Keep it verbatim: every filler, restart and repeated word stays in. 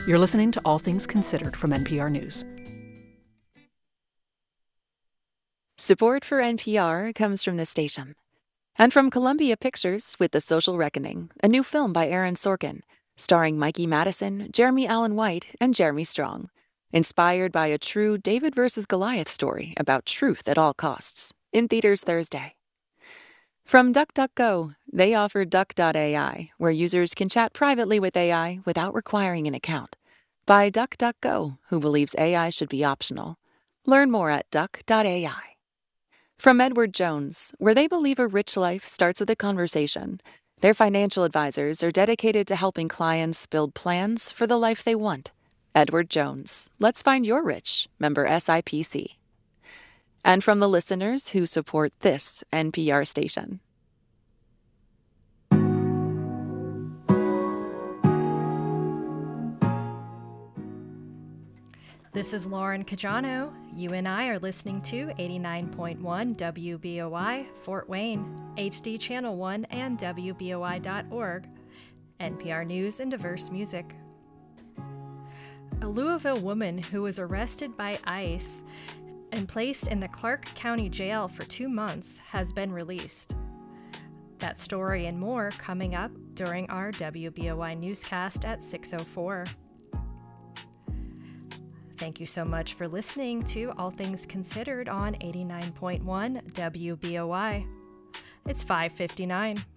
You're listening to All Things Considered from N P R News. Support for N P R comes from this station. And from Columbia Pictures with The Social Reckoning, a new film by Aaron Sorkin, starring Mikey Madison, Jeremy Allen White, and Jeremy Strong. Inspired by a true David versus Goliath story about truth at all costs. In theaters Thursday. From DuckDuckGo, they offer Duck dot A I, where users can chat privately with A I without requiring an account. By DuckDuckGo, who believes A I should be optional. Learn more at Duck dot A I. From Edward Jones, where they believe a rich life starts with a conversation. Their financial advisors are dedicated to helping clients build plans for the life they want. Edward Jones, let's find your rich, member S I P C. And from the listeners who support this N P R station. This is Lauren Cajano. You and I are listening to eighty-nine point one W B O I, Fort Wayne, H D Channel one, and W B O I dot org. N P R News and diverse music. A Louisville woman who was arrested by ICE and placed in the Clark County Jail for two months has been released. That story and more coming up during our W B O I newscast at six oh four. Thank you so much for listening to All Things Considered on eighty-nine point one W B O I. It's five fifty-nine.